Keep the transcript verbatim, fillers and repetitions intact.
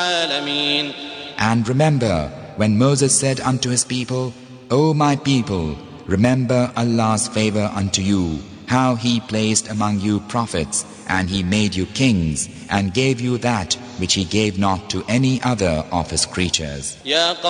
العالمين. And remember when Moses said unto his people, O my people, remember Allah's favor unto you, how He placed among you prophets, and He made you kings, and gave you that which He gave not to any other of His creatures. يا